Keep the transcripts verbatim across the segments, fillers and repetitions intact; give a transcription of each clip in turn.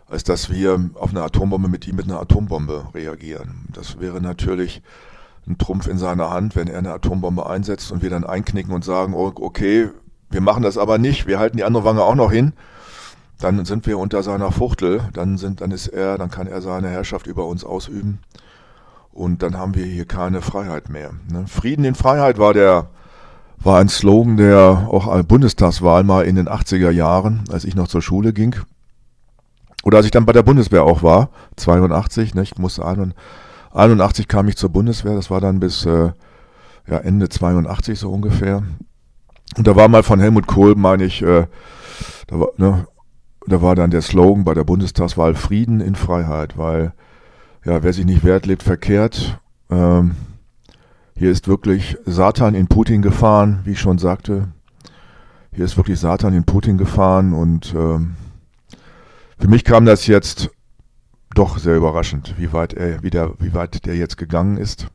als dass wir auf eine Atombombe mit ihm mit einer Atombombe reagieren. Das wäre natürlich ein Trumpf in seiner Hand, wenn er eine Atombombe einsetzt und wir dann einknicken und sagen, oh, okay, wir machen das aber nicht, wir halten die andere Wange auch noch hin, dann sind wir unter seiner Fuchtel, dann sind, dann ist er, dann kann er seine Herrschaft über uns ausüben und dann haben wir hier keine Freiheit mehr. Ne? Frieden in Freiheit war der, war ein Slogan, der auch an Bundestagswahl mal in den achtziger Jahren, als ich noch zur Schule ging, oder als ich dann bei der Bundeswehr auch war, zweiundachtzig, ne, ich musste einundachtzig kam ich zur Bundeswehr, das war dann bis äh, ja, Ende zweiundachtzig so ungefähr. Und da war mal von Helmut Kohl, meine ich, äh, da, war, ne, da war dann der Slogan bei der Bundestagswahl Frieden in Freiheit, weil ja, wer sich nicht wehrt, lebt verkehrt. Ähm, hier ist wirklich Satan in Putin gefahren, wie ich schon sagte. Hier ist wirklich Satan in Putin gefahren und ähm, für mich kam das jetzt doch sehr überraschend, wie weit er, wie der, wie weit der jetzt gegangen ist.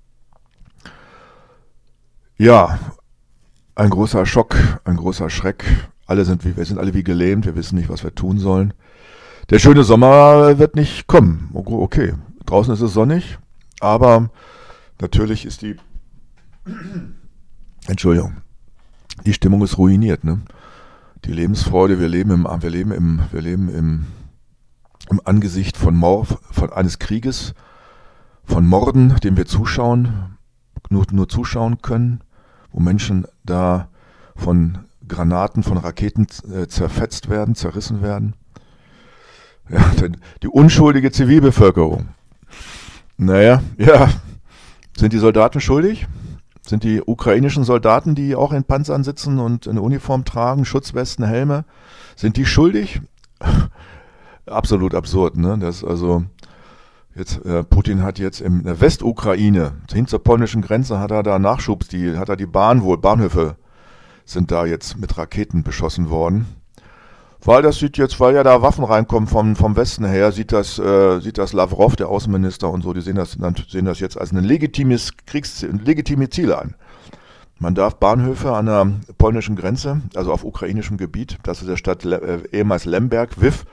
Ja, ein großer Schock, ein großer Schreck. Alle sind wie, wir sind alle wie gelähmt, wir wissen nicht, was wir tun sollen. Der schöne Sommer wird nicht kommen. Okay, draußen ist es sonnig, aber natürlich ist die, Entschuldigung, die Stimmung ist ruiniert, ne? Die Lebensfreude, wir leben im, wir leben im, wir leben im, im Angesicht von Mord, von eines Krieges, von Morden, dem wir zuschauen, nur, nur zuschauen können, wo Menschen da von Granaten, von Raketen äh, zerfetzt werden, zerrissen werden. Ja, die unschuldige Zivilbevölkerung. Naja, ja, sind die Soldaten schuldig? Sind die ukrainischen Soldaten, die auch in Panzern sitzen und eine Uniform tragen, Schutzwesten, Helme, sind die schuldig? Absolut absurd, ne? Das also jetzt äh, Putin hat jetzt in der Westukraine, hin zur polnischen Grenze, hat er da Nachschubs, die hat er die Bahn wohl, Bahnhöfe sind da jetzt mit Raketen beschossen worden. Weil das sieht jetzt, weil ja da Waffen reinkommen vom, vom Westen her, sieht das, äh, sieht das Lavrov, der Außenminister und so, die sehen das, sehen das jetzt als ein legitimes Kriegs, legitime Ziele an. Man darf Bahnhöfe an der polnischen Grenze, also auf ukrainischem Gebiet, das ist der Stadt äh, ehemals Lemberg, Lwiw,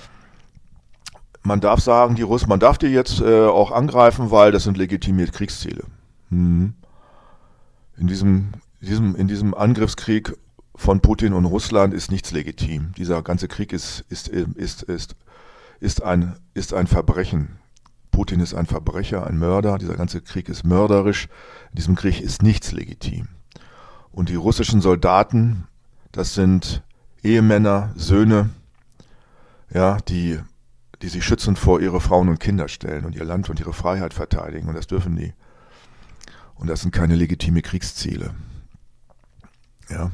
man darf sagen, die Russen, man darf die jetzt äh, auch angreifen, weil das sind legitime Kriegsziele. Mhm. In diesem, diesem, in diesem Angriffskrieg von Putin und Russland ist nichts legitim. Dieser ganze Krieg ist, ist, ist, ist, ist, ein, ist ein Verbrechen. Putin ist ein Verbrecher, ein Mörder. Dieser ganze Krieg ist mörderisch. In diesem Krieg ist nichts legitim. Und die russischen Soldaten, das sind Ehemänner, Söhne, ja, die, die sich schützend vor ihre Frauen und Kinder stellen und ihr Land und ihre Freiheit verteidigen. Und das dürfen die. Und das sind keine legitime Kriegsziele. Ja.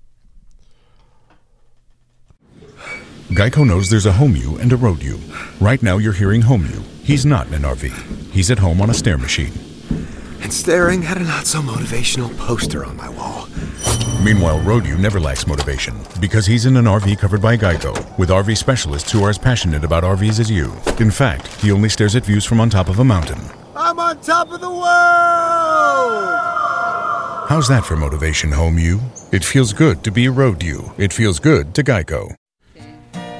Geico knows there's a home you and a road you. Right now you're hearing home you. He's not in an R V. He's at home on a stair machine. And staring at a not-so-motivational poster on my wall. Meanwhile, road you never lacks motivation because he's in an R V covered by Geico with R V specialists who are as passionate about R Vs as you. In fact, he only stares at views from on top of a mountain. I'm on top of the world! How's that for motivation, home you? It feels good to be road you. It feels good to Geico.